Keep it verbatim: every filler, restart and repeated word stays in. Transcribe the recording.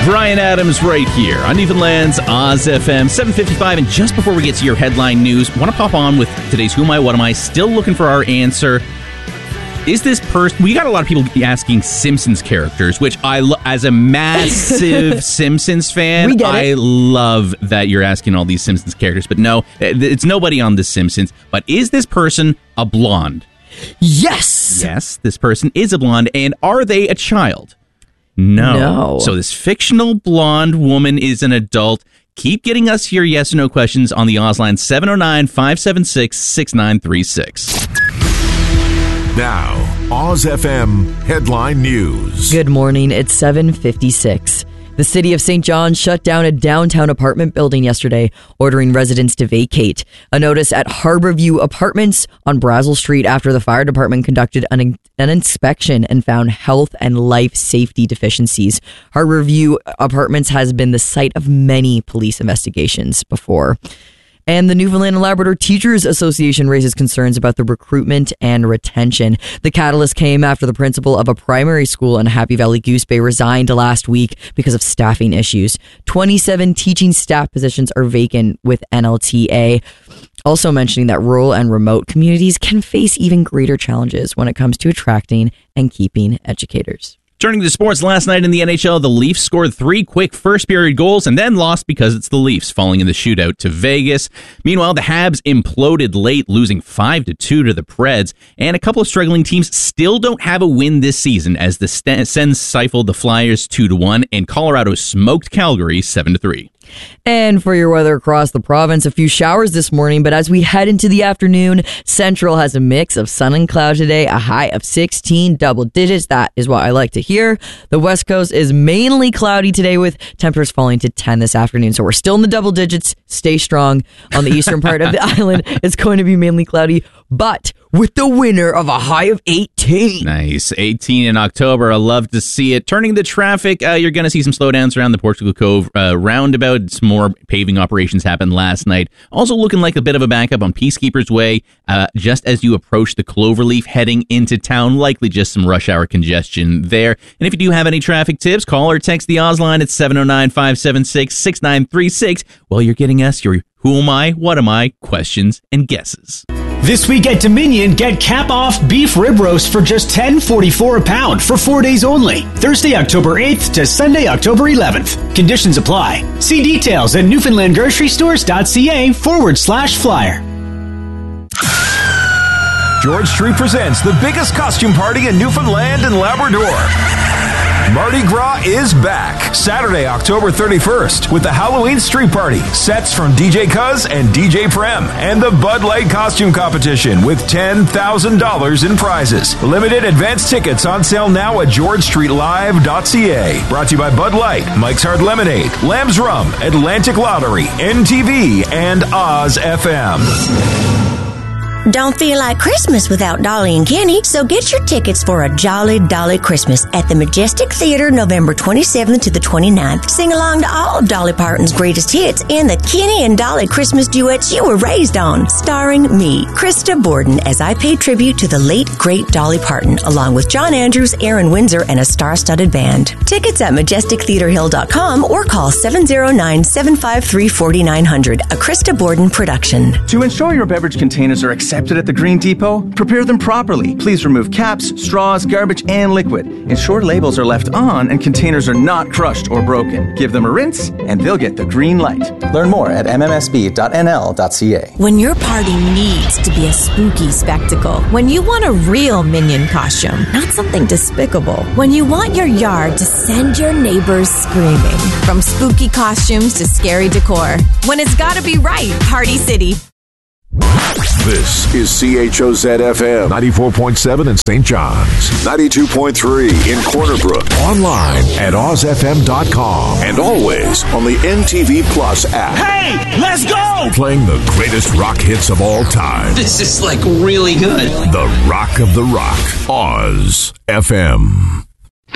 Bryan Adams right here on Newfoundland's Oz F M, seven fifty-five. And just before we get to your headline news, want to pop on with today's Who Am I, What Am I? Still looking for our answer. Is this person... We got a lot of people asking Simpsons characters, which I, lo- as a massive Simpsons fan, I love that you're asking all these Simpsons characters. But no, it's nobody on The Simpsons. But is this person a blonde? Yes! Yes, this person is a blonde. And are they a child? No. No. So this fictional blonde woman is an adult. Keep getting us your yes or no questions on the Oz line, seven oh nine, five seven six, six nine three six. Now, Oz F M Headline News. Good morning. It's seven fifty-six. The city of Saint John shut down a downtown apartment building yesterday, ordering residents to vacate. A notice at Harborview Apartments on Brazel Street after the fire department conducted an, an inspection and found health and life safety deficiencies. Harborview Apartments has been the site of many police investigations before. And the Newfoundland and Labrador Teachers Association raises concerns about the recruitment and retention. The catalyst came after the principal of a primary school in Happy Valley Goose Bay resigned last week because of staffing issues. twenty-seven teaching staff positions are vacant with N L T A. Also mentioning that rural and remote communities can face even greater challenges when it comes to attracting and keeping educators. Turning to sports, last night in the N H L, the Leafs scored three quick first-period goals and then lost because it's the Leafs, falling in the shootout to Vegas. Meanwhile, the Habs imploded late, losing five to two to the Preds, and a couple of struggling teams still don't have a win this season as the Sens stifled the Flyers two to one and Colorado smoked Calgary seven to three. And for your weather across the province, a few showers this morning, but as we head into the afternoon, Central has a mix of sun and cloud today, a high of sixteen, double digits. That is what I like to hear. The West Coast is mainly cloudy today with temperatures falling to ten this afternoon. So we're still in the double digits. Stay strong. On the eastern part of the island, it's going to be mainly cloudy, but with the winner of a high of eighteen. Nice. eighteen in October. I love to see it. Turning the traffic, uh, you're going to see some slowdowns around the Portugal Cove uh, roundabout. Some more paving operations happened last night. Also looking like a bit of a backup on Peacekeepers Way uh, just as you approach the Cloverleaf heading into town. Likely just some rush hour congestion there. And if you do have any traffic tips, call or text the Oz line at seven oh nine, five seven six, six nine three six while you're getting us your Who Am I, What Am I questions and guesses. This week at Dominion, get cap-off beef rib roast for just ten forty-four a pound for four days only. Thursday, October eighth to Sunday, October eleventh. Conditions apply. See details at newfoundlandgrocerystores.ca forward slash flyer. George Street presents the biggest costume party in Newfoundland and Labrador. Mardi Gras is back Saturday, October thirty-first with the Halloween Street Party, sets from D J Cuz and D J Prem, and the Bud Light Costume Competition with ten thousand dollars in prizes. Limited advance tickets on sale now at george street live dot c a. Brought to you by Bud Light, Mike's Hard Lemonade, Lamb's Rum, Atlantic Lottery, N T V, and Oz F M. Don't feel like Christmas without Dolly and Kenny, so get your tickets for a Jolly Dolly Christmas at the Majestic Theater November twenty-seventh to the twenty-ninth. Sing along to all of Dolly Parton's greatest hits and the Kenny and Dolly Christmas duets you were raised on. Starring me, Krista Borden, as I pay tribute to the late, great Dolly Parton, along with John Andrews, Aaron Windsor, and a star-studded band. Tickets at majestic theater hill dot com or call seven oh nine, seven five three, four nine zero zero, a Krista Borden production. To ensure your beverage containers are accepted at the Green Depot, prepare them properly. Please remove caps, straws, garbage, and liquid. Ensure labels are left on and containers are not crushed or broken. Give them a rinse and they'll get the green light. Learn more at m m s b dot n l dot c a. When your party needs to be a spooky spectacle, when you want a real Minion costume, not something despicable, when you want your yard to send your neighbors screaming, from spooky costumes to scary decor, when it's gotta be right, Party City. This is C H O Z F M ninety-four point seven in Saint John's, ninety-two point three in Corner Brook, online at oz f m dot com, and always on the N T V Plus app. Hey, let's go! Playing the greatest rock hits of all time. This is like really good. The Rock of the Rock, Oz F M.